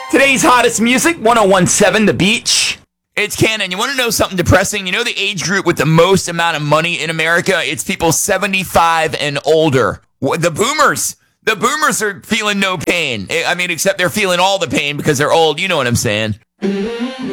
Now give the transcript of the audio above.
Today's hottest music, 1017 The Beach. It's Cannon. You want to know something depressing? You know the age group with the most amount of money in America? It's people 75 and older. The boomers. The boomers are feeling no pain. I mean, except they're feeling all the pain because they're old. You know what I'm saying.